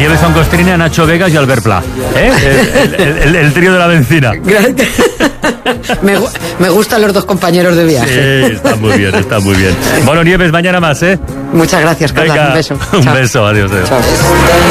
Nieves con Costrina, Nacho Vegas y Albert Pla. El trío de la benzina. Me gustan los dos compañeros de viaje. Sí, está muy bien, está muy bien. Bueno, Nieves, mañana más, ¿eh? Muchas gracias, Carla. Venga, Un beso. Un Chao. beso, adiós. Chao.